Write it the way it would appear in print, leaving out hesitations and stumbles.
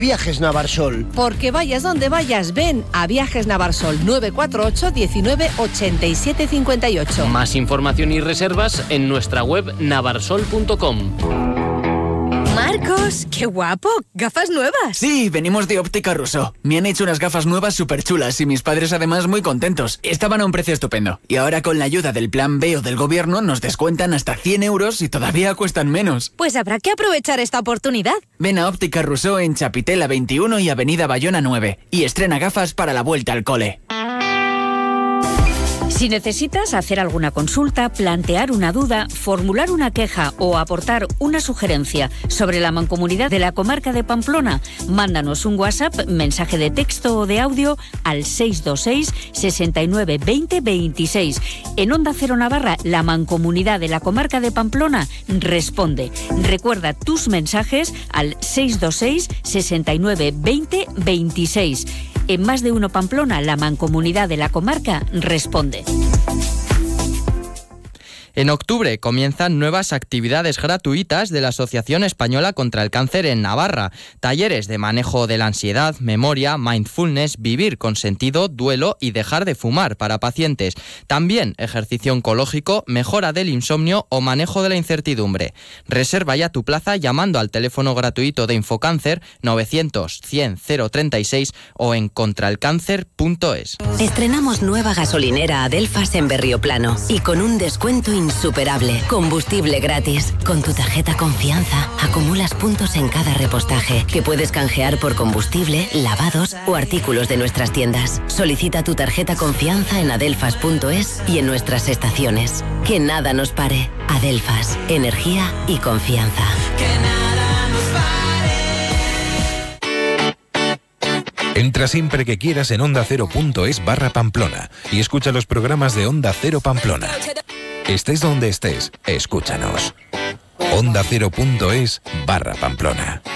Viajes Navarsol. Porque vayas donde vayas, ven a Viajes Navarsol 948 19 87 58. Más información y reservas en nuestra web navarsol.com. Marcos, qué guapo, gafas nuevas. Sí, venimos de Óptica Rousseau. Me han hecho unas gafas nuevas súper chulas y mis padres además muy contentos. Estaban a un precio estupendo. Y ahora con la ayuda del Plan B o del gobierno nos descuentan hasta 100 euros y todavía cuestan menos. Pues habrá que aprovechar esta oportunidad. Ven a Óptica Rousseau en Chapitela 21 y Avenida Bayona 9 y estrena gafas para la vuelta al cole. Si necesitas hacer alguna consulta, plantear una duda, formular una queja o aportar una sugerencia sobre la Mancomunidad de la Comarca de Pamplona, mándanos un WhatsApp, mensaje de texto o de audio al 626 69 20 26. En Onda Cero Navarra, la Mancomunidad de la Comarca de Pamplona responde. Recuerda tus mensajes al 626 69 20 26. En Más de Uno Pamplona, la Mancomunidad de la Comarca responde. En octubre comienzan nuevas actividades gratuitas de la Asociación Española contra el Cáncer en Navarra. Talleres de manejo de la ansiedad, memoria, mindfulness, vivir con sentido, duelo y dejar de fumar para pacientes. También ejercicio oncológico, mejora del insomnio o manejo de la incertidumbre. Reserva ya tu plaza llamando al teléfono gratuito de Infocáncer 900 100 036 o en contraelcáncer.es. Estrenamos nueva gasolinera Adelfas en Berrioplano y con un descuento insuperable. Combustible gratis. Con tu tarjeta Confianza acumulas puntos en cada repostaje que puedes canjear por combustible, lavados o artículos de nuestras tiendas. Solicita tu tarjeta Confianza en adelfas.es y en nuestras estaciones. Que nada nos pare. Adelfas. Energía y confianza. Entra siempre que quieras en ondacero.es/Pamplona y escucha los programas de Onda Cero Pamplona. Estés donde estés, escúchanos. ondacero.es/Pamplona.